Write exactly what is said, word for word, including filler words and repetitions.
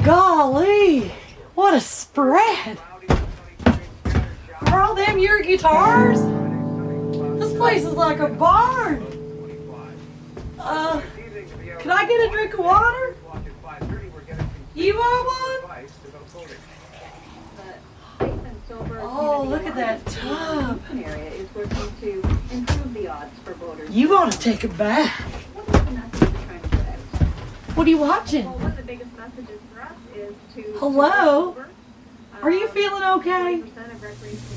Golly, what a spread. Are all them your guitars? This place is like a barn. Uh, can I get a drink of water? You want one? Oh, look at that tub. You want to take a bath. What are you watching? Hello? Are you feeling okay?